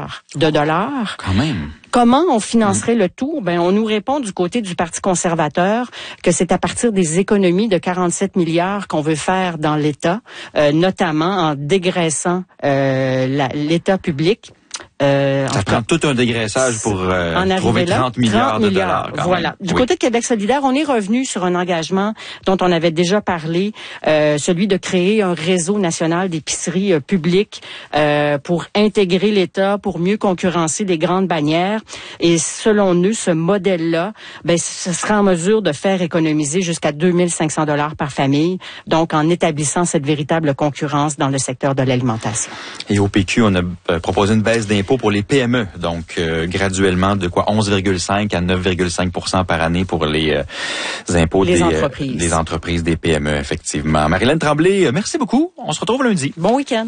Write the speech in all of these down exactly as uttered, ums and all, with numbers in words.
milliards de dollars. Quand même. Comment on financerait mmh. le tout? Ben, on nous répond du côté du Parti conservateur que c'est à partir des économies de quarante-sept milliards qu'on veut faire dans l'État, euh, notamment en dégraissant euh, la, l'État public. Euh, ça prend tout un dégraissage pour euh, trouver trente milliards de dollars. Voilà. Du oui. côté de Québec solidaire, on est revenu sur un engagement dont on avait déjà parlé, euh, celui de créer un réseau national d'épiceries euh, publiques euh, pour intégrer l'État, pour mieux concurrencer les grandes bannières. Et selon nous, ce modèle-là, ben, ce sera en mesure de faire économiser jusqu'à deux mille cinq cents dollars par famille, donc en établissant cette véritable concurrence dans le secteur de l'alimentation. Et au P Q, on a euh, proposé une baisse d'impôts pour les P M E, donc euh, graduellement de quoi onze virgule cinq à neuf virgule cinq pour cent par année pour les, euh, les impôts les des entreprises. Euh, des entreprises, des P M E, effectivement. Marie-Hélène Tremblay, euh, merci beaucoup. On se retrouve lundi. Bon week-end.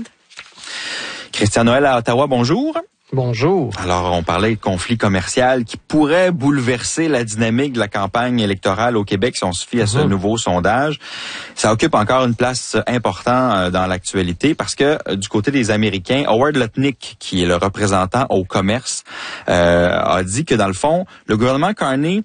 Christian Noël à Ottawa, bonjour. Bonjour. Alors, on parlait de conflit commercial qui pourrait bouleverser la dynamique de la campagne électorale au Québec si on se fie à ce mmh. nouveau sondage. Ça occupe encore une place importante dans l'actualité parce que du côté des Américains, Howard Lutnick, qui est le représentant au commerce, euh, a dit que dans le fond, le gouvernement Carney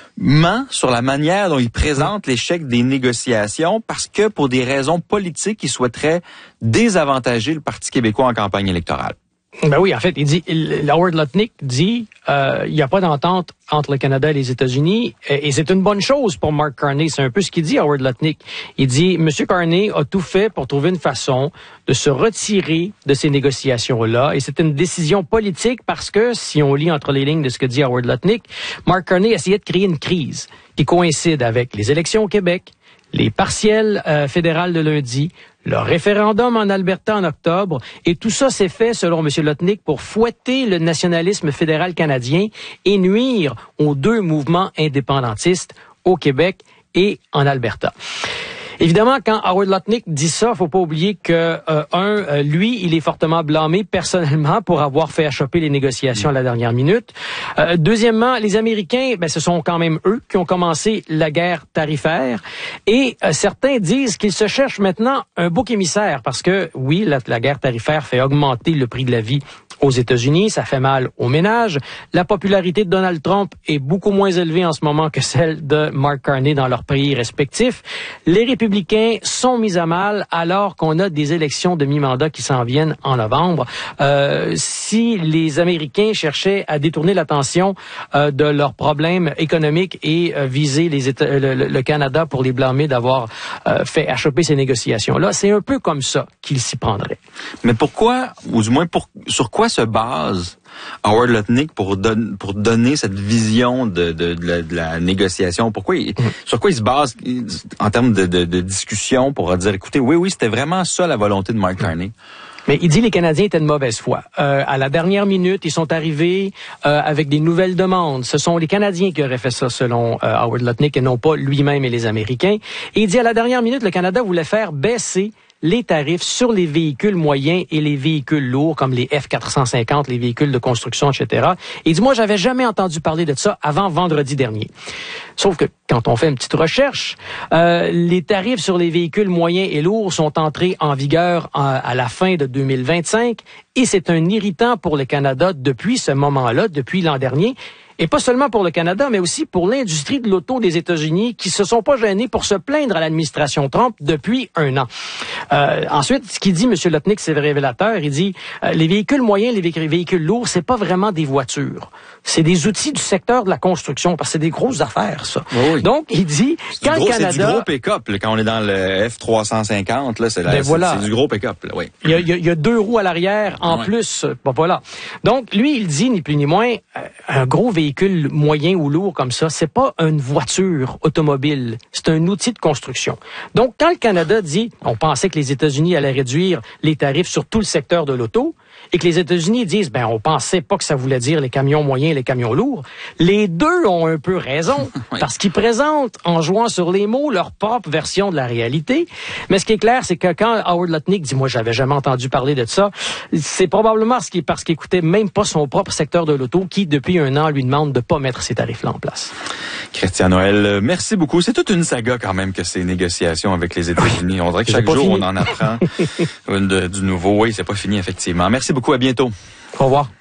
ment sur la manière dont il présente l'échec des négociations parce que pour des raisons politiques, il souhaiterait désavantager le Parti québécois en campagne électorale. Ben oui, en fait, il dit, Howard Lutnick dit, euh, il n'y a pas d'entente entre le Canada et les États-Unis, et, et c'est une bonne chose pour Mark Carney. C'est un peu ce qu'il dit, Howard Lutnick. Il dit, Monsieur Carney a tout fait pour trouver une façon de se retirer de ces négociations-là, et c'est une décision politique parce que, si on lit entre les lignes de ce que dit Howard Lutnick, Mark Carney essayait de créer une crise qui coïncide avec les élections au Québec, les partiels euh, fédérales de lundi, le référendum en Alberta en octobre, et tout ça s'est fait, selon M. Lutnick, pour fouetter le nationalisme fédéral canadien et nuire aux deux mouvements indépendantistes au Québec et en Alberta. Évidemment, quand Howard Lutnick dit ça, faut pas oublier que euh, un, euh, lui, il est fortement blâmé personnellement pour avoir fait achoper les négociations à la dernière minute. Euh, deuxièmement, les Américains, ben, ce sont quand même eux qui ont commencé la guerre tarifaire, et euh, certains disent qu'ils se cherchent maintenant un bouc émissaire parce que oui, la, la guerre tarifaire fait augmenter le prix de la vie aux États-Unis, ça fait mal aux ménages. La popularité de Donald Trump est beaucoup moins élevée en ce moment que celle de Mark Carney dans leurs pays respectifs. Les républicains sont mis à mal alors qu'on a des élections de mi-mandat qui s'en viennent en novembre. Euh, si les Américains cherchaient à détourner l'attention euh, de leurs problèmes économiques et euh, viser les États, le, le, le Canada pour les blâmer d'avoir euh, fait achoper ces négociations-là, c'est un peu comme ça qu'ils s'y prendraient. Mais pourquoi, ou du moins pour, sur quoi se base Howard Lutnick pour, don, pour donner cette vision de, de, de, la, de la négociation? Pourquoi il, mmh. Sur quoi il se base en termes de, de, de discussion pour dire, écoutez, oui, oui, c'était vraiment ça la volonté de Mark Carney? Mais il dit que les Canadiens étaient de mauvaise foi. Euh, à la dernière minute, ils sont arrivés euh, avec des nouvelles demandes. Ce sont les Canadiens qui auraient fait ça, selon euh, Howard Lutnick, et non pas lui-même et les Américains. Et il dit à la dernière minute, le Canada voulait faire baisser les tarifs sur les véhicules moyens et les véhicules lourds, comme les F quatre cent cinquante, les véhicules de construction, et cetera. Et il dit, moi, j'avais jamais entendu parler de ça avant vendredi dernier. Sauf que quand on fait une petite recherche, euh, les tarifs sur les véhicules moyens et lourds sont entrés en vigueur à, à la fin de deux mille vingt-cinq, et c'est un irritant pour le Canada depuis ce moment-là, depuis l'an dernier. Et pas seulement pour le Canada, mais aussi pour l'industrie de l'auto des États-Unis qui se sont pas gênés pour se plaindre à l'administration Trump depuis un an. Euh, ensuite, ce qu'il dit, M. Lutnick, c'est révélateur. Il dit, euh, les véhicules moyens, les véhicules, véhicules lourds, c'est pas vraiment des voitures. C'est des outils du secteur de la construction, parce que c'est des grosses affaires, ça. Oui. Donc, il dit, quand gros, le Canada... C'est du gros pick-up, là, quand on est dans le F trois cent cinquante, là, c'est, la, ben c'est, voilà. c'est du gros pick-up, là, oui. Il y a, il y a, il y a deux roues à l'arrière, en ouais. plus. Bon, voilà. Donc, lui, il dit, ni plus ni moins, un gros véhicule moyen ou lourd comme ça, c'est pas une voiture automobile, c'est un outil de construction. Donc, quand le Canada dit, on pensait que les États-Unis allaient réduire les tarifs sur tout le secteur de l'auto, et que les États-Unis disent, ben, on pensait pas que ça voulait dire les camions moyens et les camions lourds, les deux ont un peu raison, oui. parce qu'ils présentent, en jouant sur les mots, leur propre version de la réalité. Mais ce qui est clair, c'est que quand Howard Lutnick dit, moi, j'avais jamais entendu parler de ça, c'est probablement ce qui est parce qu'il écoutait même pas son propre secteur de l'auto qui, depuis un an, lui demande de pas mettre ces tarifs-là en place. Christian Noël, merci beaucoup. C'est toute une saga quand même que ces négociations avec les États-Unis. On dirait que chaque jour, fini. on en apprend une de, du nouveau. Oui, c'est pas fini, effectivement. Merci beaucoup. À bientôt. Au revoir.